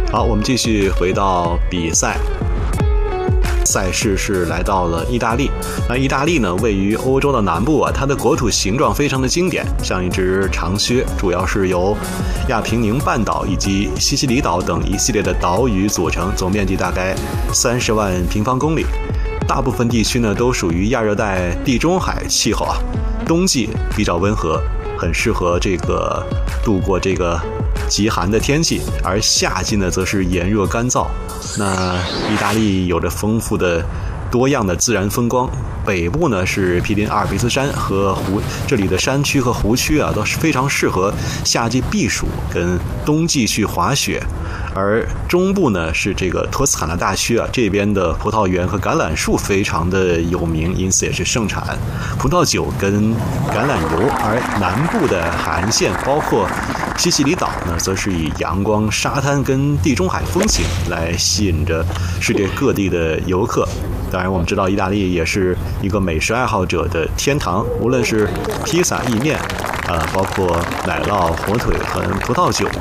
好，我们继续回到比赛。赛事是来到了意大利。那意大利呢，位于欧洲的南部啊，它的国土形状非常的经典，像一只长靴，主要是由亚平宁半岛以及西西里岛等一系列的岛屿组成，总面积大概30万平方公里。大部分地区呢都属于亚热带地中海气候啊，冬季比较温和，很适合度过这个极寒的天气，而夏季呢则是炎热干燥。那意大利有着丰富的多样的自然风光，北部呢是毗邻阿尔卑斯山和湖，这里的山区和湖区啊都是非常适合夏季避暑跟冬季去滑雪。而中部呢是这个托斯卡纳大区啊，这边的葡萄园和橄榄树非常的有名，因此也是盛产葡萄酒跟橄榄油。而南部的海岸线包括西西里岛呢，则是以阳光、沙滩跟地中海风情来吸引着世界各地的游客。当然我们知道意大利也是一个美食爱好者的天堂，无论是披萨、意面包括奶酪、火腿和葡萄酒